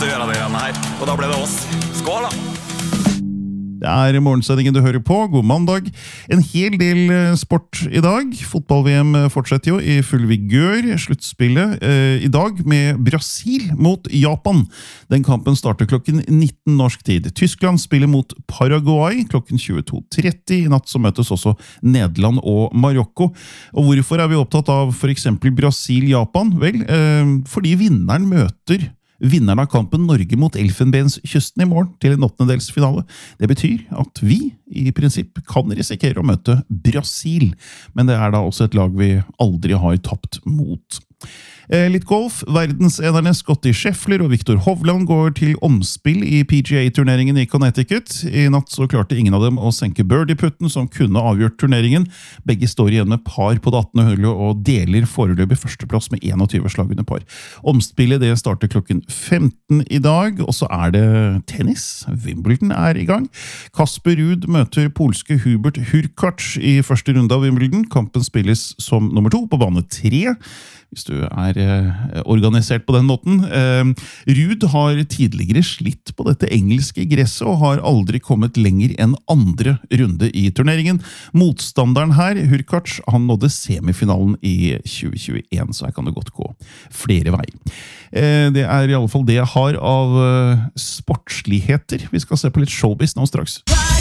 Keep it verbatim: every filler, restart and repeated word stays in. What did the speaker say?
til å gjøre det greiene her. Og da ble det oss. Skål da! Det er morgensendingen du hører på. God mandag. En hel del sport i dag. Fotball-V M fortsetter jo i full vigør. Sluttspillet eh, i dag med Brasil mot Japan. Den kampen starter klokken nitten norsk tid. Tyskland spiller mot Paraguay klokken tjueto tretti. I natt så møtes også Nederland og Marokko. Og hvorfor er vi opptatt av for eksempel Brasil-Japan? Vel, eh, fordi vinneren møter vinneren av kampen Norge mot Elfenbenskysten i morgen til en åttendedelsfinale. Det betyr at vi i prinsipp kan risikere å møte Brasil, men det er da også et lag vi aldri har tapt mot. Eh, litt golf. Verdensenerne Scottie Scheffler og Viktor Hovland går til omspill i P G A-turneringen i Connecticut. I natt så klarte ingen av dem å senke birdie-putten som kunne avgjort turneringen. Begge står igjen med par på det attende hullet og deler foreløpig førsteplass med enogtyve slag under par. Omspillet det starter klokken femten i dag, og så er det tennis. Wimbledon er i gang. Kasper Ruud møter polske Hubert Hurkacz i første runde av Wimbledon. Kampen spilles som nummer to på bane tre. Hvis du er eh, organisert på den måten. Eh, Ruud har tidligere slitt på dette engelske gresset og har aldri kommet lenger enn andre runde i turneringen. Motstanderen her, Hurkacz, han nådde semifinalen i tjue tjueen, så her kan det godt gå flere veier. Eh, det er i alle fall det jeg har av eh, sportsligheter. Vi skal se på litt showbiz nå straks.